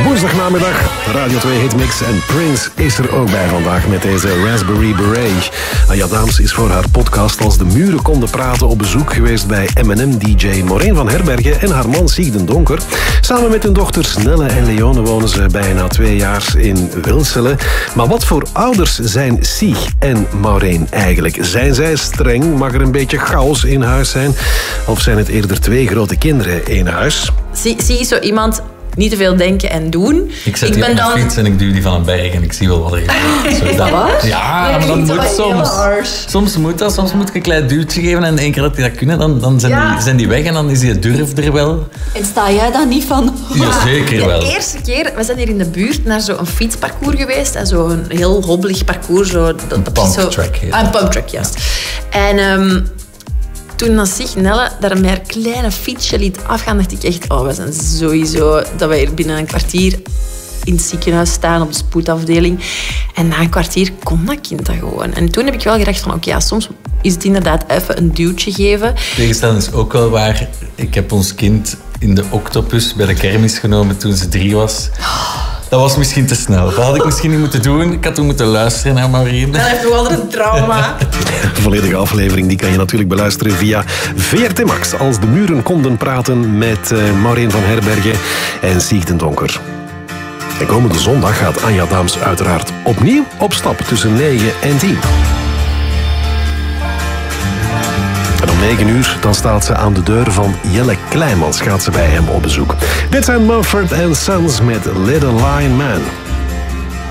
woensdagnamiddag, Radio 2 Hitmix en Prince is er ook bij vandaag met deze Raspberry Beret. Anja Daams is voor haar podcast Als de muren konden praten op bezoek geweest bij M&M-dj Maureen van Herbergen en haar man Sieg den Donker. Samen met hun dochters Nelle en Leone wonen ze bijna 2 jaar in Wilselen. Maar wat voor ouders zijn Sieg en Maureen eigenlijk? Zijn zij streng? Mag er een beetje chaos in huis zijn? Of zijn het eerder 2 grote kinderen in huis? Sieg is zo iemand... Niet te veel denken en doen. Ik zet die op mijn fiets en ik duw die van een berg en ik zie wel wat er gebeurt. Is dat waar? Ja, maar dat moet soms. Soms moet dat. Soms moet ik een klein duwtje geven en één keer dat die dat kunnen, dan zijn die weg en dan is die durf er wel. En sta jij daar niet van? Ja, zeker wel. De eerste keer, we zijn hier in de buurt naar zo'n fietsparcours geweest. En zo'n heel hobbelig parcours. Een pumptrack. Een pumptrack, juist. En... toen dan Sieg Nelle daar met haar kleine fietsje liet afgaan, dacht ik echt, we zijn sowieso dat wij hier binnen een kwartier in het ziekenhuis staan op de spoedafdeling. En na een kwartier komt dat kind dat gewoon. En toen heb ik wel gedacht van, oké, soms is het inderdaad even een duwtje geven. Tegenstelling is ook wel waar. Ik heb ons kind in de Octopus bij de kermis genomen toen ze 3 was. Dat was misschien te snel. Dat had ik misschien niet moeten doen. Ik had toen moeten luisteren naar Maureen. Dat heeft nog wel een trauma. De volledige aflevering die kan je natuurlijk beluisteren via VRT Max. Als de muren konden praten met Maureen van Herbergen en Sieg den Donker. En komende zondag gaat Anja Daams uiteraard opnieuw op stap tussen 9 en 10. En om 9 uur dan staat ze aan de deur van Jelle Kleimans. Gaat ze bij hem op bezoek. Dit zijn Mumford & Sons met Little Lion Man.